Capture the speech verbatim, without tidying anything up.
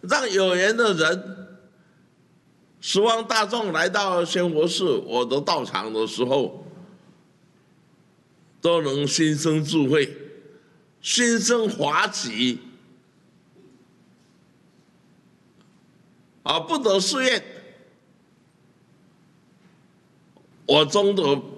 让有缘的人，十方大众来到仙佛寺我的道场的时候，都能心生智慧，心生法喜，啊，不得誓愿，我终得